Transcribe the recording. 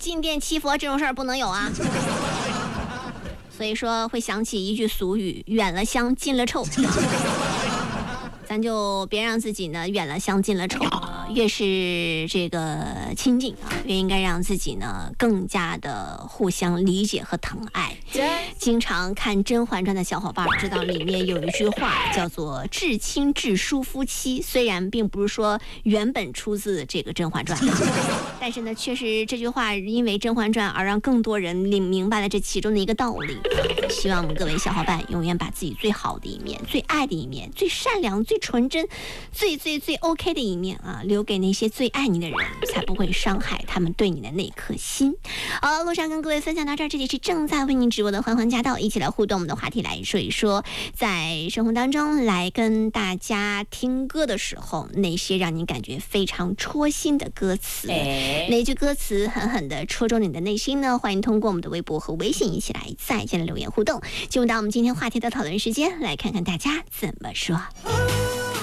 进店祈佛这种事儿不能有啊。所以说会想起一句俗语：远了香，近了臭。咱就别让自己呢远了香近了臭，越是这个亲近啊，越应该让自己呢更加的互相理解和疼爱。经常看《甄嬛传》的小伙伴知道里面有一句话叫做“至亲至疏夫妻”，虽然并不是说原本出自这个《甄嬛传》，但是呢，确实这句话因为《甄嬛传》而让更多人明白了这其中的一个道理。希望我们各位小伙伴永远把自己最好的一面、最爱的一面、最善良、最纯真、最 OK 的一面啊，留给那些最爱你的人，才不会伤害他们对你的那颗心。好了，路上跟各位分享到这儿，这里是正在为您直播的欢欢驾到，一起来互动我们的话题，来说一说在生活当中来跟大家听歌的时候，那些让你感觉非常戳心的歌词，哪句歌词狠狠地戳中你的内心呢？欢迎通过我们的微博和微信一起来在线留言互动。进入到我们今天话题的讨论时间，来看看大家怎么说。